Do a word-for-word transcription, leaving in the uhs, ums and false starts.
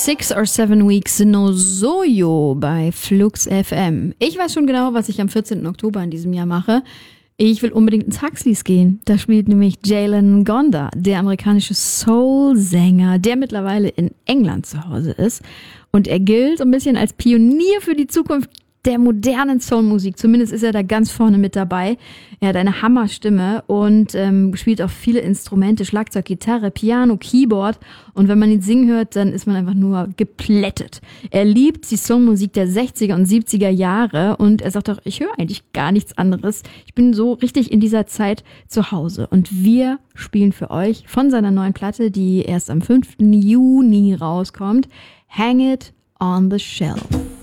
Six or Seven Weeks No Soyo bei Flux F M. Ich weiß schon genau, was ich am vierzehnten Oktober in diesem Jahr mache. Ich will unbedingt ins Huxleys gehen. Da spielt nämlich Jalen Gonda, der amerikanische Soul-Sänger, der mittlerweile in England zu Hause ist. Und er gilt ein bisschen als Pionier für die Zukunft der modernen Soulmusik. Zumindest ist er da ganz vorne mit dabei. Er hat eine Hammerstimme und ähm, spielt auch viele Instrumente, Schlagzeug, Gitarre, Piano, Keyboard. Und wenn man ihn singen hört, dann ist man einfach nur geplättet. Er liebt die Soulmusik der sechziger und siebziger Jahre und er sagt auch, ich höre eigentlich gar nichts anderes. Ich bin so richtig in dieser Zeit zu Hause. Und wir spielen für euch von seiner neuen Platte, die erst am fünften Juni rauskommt, Hang It on the Shelf.